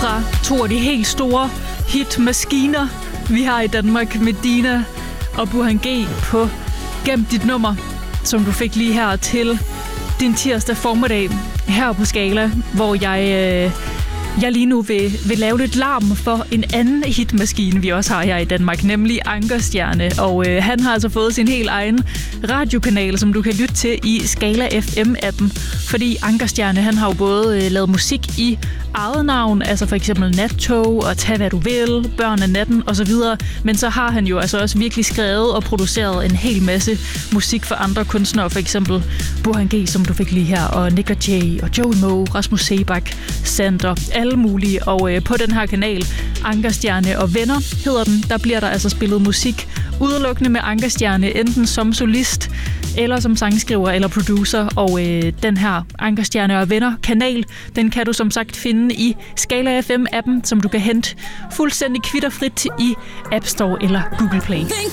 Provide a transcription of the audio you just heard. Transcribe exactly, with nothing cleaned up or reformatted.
fra to af de helt store hitmaskiner, vi har i Danmark, Medina og Burhan G på Gem dit nummer, som du fik lige her til din tirsdag formiddag her på Skala, hvor jeg, øh, jeg lige nu vil, vil lave lidt larm for en anden hitmaskine, vi også har her i Danmark, nemlig Ankerstjerne. Og øh, han har altså fået sin helt egen radiokanal, som du kan lytte til i Skala F M-appen. Fordi Ankerstjerne, han har jo både øh, lavet musik i eget navn, altså for eksempel Nattog og Tag hvad du vil, Børn af natten osv. Men så har han jo altså også virkelig skrevet og produceret en hel masse musik for andre kunstnere, for eksempel Burhan G, som du fik lige her, og Nick og Jay, og Joey Moe, Rasmus Sebak, Sander, alle mulige. Og øh, på den her kanal, Ankerstjerne og Venner hedder den, der bliver der altså spillet musik udelukkende med Ankerstjerne, enten som solist, eller som sangskriver eller producer. Og øh, den her Ankerstjerne og Venner kanal, den kan du som sagt finde i Skala F M-appen, som du kan hente fuldstændig kvitterfrit i App Store eller Google Play.